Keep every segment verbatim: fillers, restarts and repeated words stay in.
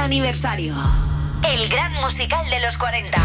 aniversario. El gran musical de los cuarenta.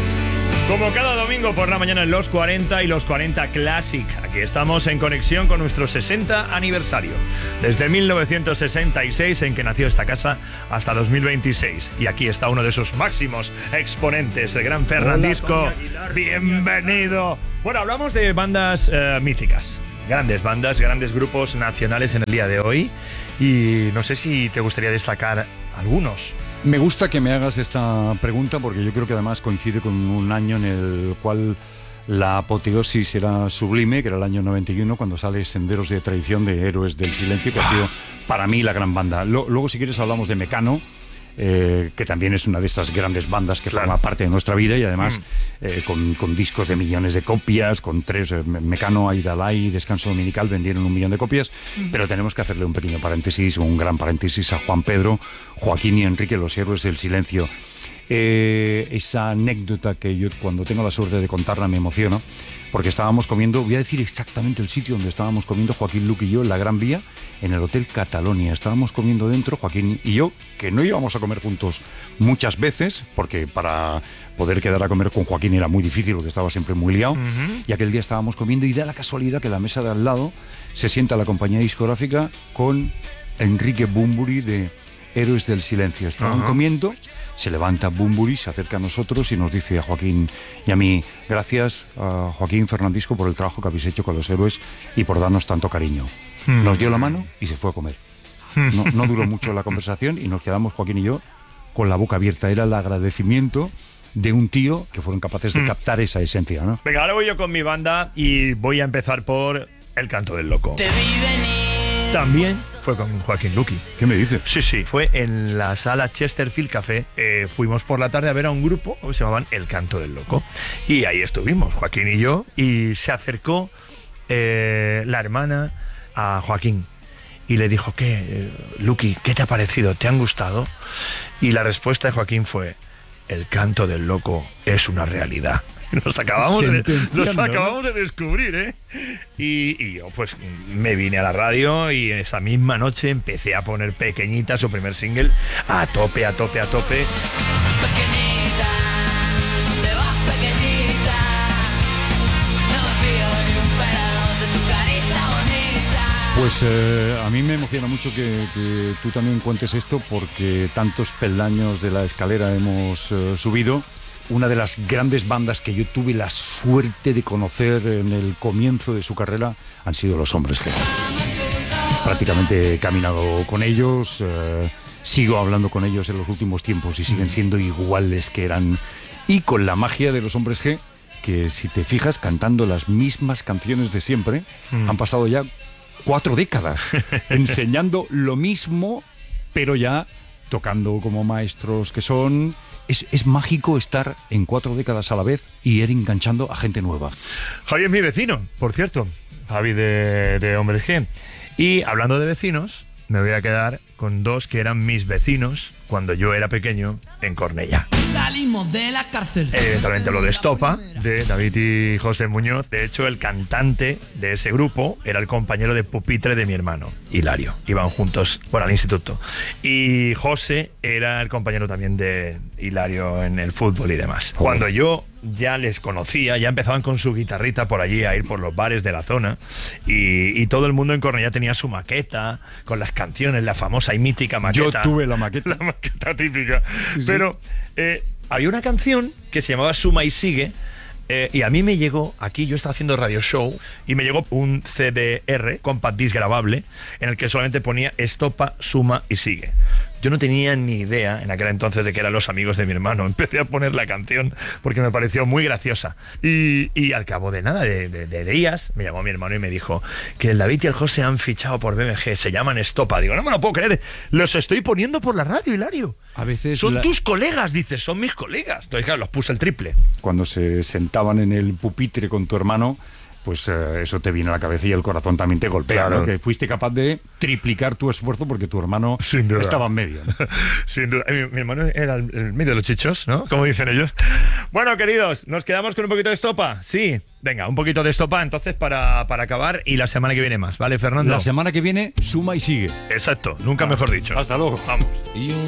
Como cada domingo por la mañana en Los cuarenta y Los cuarenta Classic. Aquí estamos en conexión con nuestro sesenta aniversario. Desde mil novecientos sesenta y seis, en que nació esta casa, hasta dos mil veintiséis. Y aquí está uno de sus máximos exponentes, el gran Fernandisco. Bienvenido. Bueno, hablamos de bandas eh, míticas. Grandes bandas, grandes grupos nacionales en el día de hoy. Y no sé si te gustaría destacar algunos. Me gusta que me hagas esta pregunta porque yo creo que además coincide con un año en el cual la apoteosis era sublime, que era el año noventa y uno, cuando sale Senderos de Traición de Héroes del Silencio, que ha sido para mí la gran banda. Luego, si quieres, hablamos de Mecano, eh, que también es una de estas grandes bandas que claro. forma parte de nuestra vida y además mm. eh, con, con discos de millones de copias, con tres, eh, Mecano, Aidalay, Descanso Dominical vendieron un millón de copias, mm. pero tenemos que hacerle un pequeño paréntesis, un gran paréntesis a Juan Pedro, Joaquín y Enrique, los Héroes del Silencio. Eh, esa anécdota que yo cuando tengo la suerte de contarla me emociono, porque estábamos comiendo, voy a decir exactamente el sitio donde estábamos comiendo Joaquín, Luque y yo, en la Gran Vía, en el Hotel Catalonia. Estábamos comiendo dentro, Joaquín y yo, que no íbamos a comer juntos muchas veces, porque para poder quedar a comer con Joaquín era muy difícil, porque estaba siempre muy liado, uh-huh. y aquel día estábamos comiendo y da la casualidad que la mesa de al lado se sienta la compañía discográfica con Enrique Bunbury de Héroes del Silencio. Estaban uh-huh. comiendo, se levanta Bunbury, se acerca a nosotros y nos dice a Joaquín y a mí: gracias a Joaquín, Fernandisco, por el trabajo que habéis hecho con los Héroes y por darnos tanto cariño. Hmm. Nos dio la mano y se fue a comer. No, no duró mucho la conversación y nos quedamos, Joaquín y yo, con la boca abierta. Era el agradecimiento de un tío que fueron capaces de hmm. captar esa esencia, ¿no? Venga, ahora voy yo con mi banda y voy a empezar por El Canto del Loco. Te vi venir. También fue con Joaquín Luqui. ¿Qué me dices? Sí, sí. Fue en la sala Chesterfield Café. Eh, fuimos por la tarde a ver a un grupo que se llamaban El Canto del Loco. Y ahí estuvimos, Joaquín y yo. Y se acercó eh, la hermana a Joaquín y le dijo: ¿qué, eh, Luqui, qué te ha parecido? ¿Te han gustado? Y la respuesta de Joaquín fue: El Canto del Loco es una realidad. Nos acabamos, de, nos acabamos de descubrir, ¿eh? Y, y yo pues me vine a la radio y esa misma noche empecé a poner Pequeñita, su primer single, a tope, a tope, a tope. Pequeñita, te vas pequeñita, no me fío ni un pelado de tu carita bonita. Pues eh, a mí me emociona mucho que, que tú también cuentes esto, porque tantos peldaños de la escalera hemos eh, subido. Una de las grandes bandas que yo tuve la suerte de conocer en el comienzo de su carrera han sido los Hombres G. Prácticamente he caminado con ellos, eh, sigo hablando con ellos en los últimos tiempos y siguen siendo iguales que eran. Y con la magia de los Hombres G, que si te fijas, cantando las mismas canciones de siempre, mm. han pasado ya cuatro décadas enseñando lo mismo, pero ya tocando como maestros que son. Es, es mágico estar en cuatro décadas a la vez y ir enganchando a gente nueva. Javi es mi vecino, por cierto. Javi de, de Hombres G. Y hablando de vecinos, me voy a quedar con dos que eran mis vecinos cuando yo era pequeño en Cornellá. Salimos de la cárcel. Evidentemente lo de Estopa, de David y José Muñoz. De hecho, el cantante de ese grupo era el compañero de pupitre de mi hermano, Hilario. Iban juntos, bueno, al instituto. Y José era el compañero también de Hilario en el fútbol y demás. Cuando yo ya les conocía, ya empezaban con su guitarrita por allí a ir por los bares de la zona. Y, y todo el mundo en Cornellá tenía su maqueta con las canciones, la famosa y mítica maqueta. Yo tuve la maqueta. La maqueta típica. Sí, Pero... sí. Eh, había una canción que se llamaba Suma y Sigue, eh, y a mí me llegó, aquí yo estaba haciendo radio show, y me llegó un C D R, compact disc grabable, en el que solamente ponía Estopa, Suma y Sigue. Yo no tenía ni idea en aquel entonces de que eran los amigos de mi hermano. Empecé a poner la canción porque me pareció muy graciosa. Y, y al cabo de nada, de, de, de días, me llamó mi hermano y me dijo que el David y el José han fichado por B M G, se llaman Estopa. Digo, no me lo puedo creer, los estoy poniendo por la radio, Hilario. A veces son la... tus colegas, dices, son mis colegas. Entonces, claro, los puse el triple. Cuando se sentaban en el pupitre con tu hermano, pues eh, eso te viene a la cabeza y el corazón también te golpea, claro. ¿no? Que fuiste capaz de triplicar tu esfuerzo porque tu hermano estaba en medio, ¿no? Sin duda. Mi, mi hermano era el, el medio de los chichos, ¿no? Como dicen ellos. Bueno, queridos, nos quedamos con un poquito de Estopa. Sí, venga, un poquito de Estopa entonces para, para acabar, y la semana que viene más, ¿vale, Fernando? La semana que viene, Suma y Sigue. Exacto, nunca ah, mejor dicho. Hasta luego. Vamos.